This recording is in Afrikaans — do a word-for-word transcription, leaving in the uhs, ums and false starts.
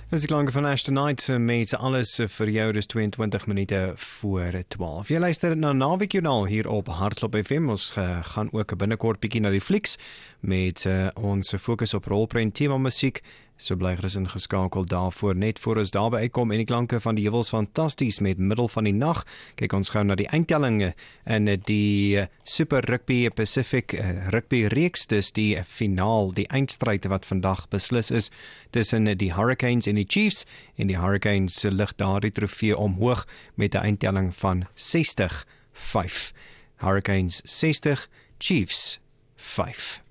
Dis die klanke van Ashton Knight met alles vir jou, dis tweeëntwintig minute voor twaalf. Jy luister na Naweek Journaal hier op Hartklop F M. Ons uh, gaan ook binnekort bietjie na die flieks met uh, ons fokus op rolprent tema musiek. So bly gerus ingeskakel daarvoor, net voor ons daarby uitkom en die klanke van die heuwels fantasties met Middel van die Nag. Kyk ons gou na die eindtellinge in die Super Rugby Pacific uh, rugby reeks, dis die finaal, die eindstryd wat vandag beslis is tussen die Hurricanes en die Chiefs, en die Hurricanes lig daardie trofee omhoog met 'n eindtelling van sestig vyf. Hurricanes sestig, Chiefs vyf.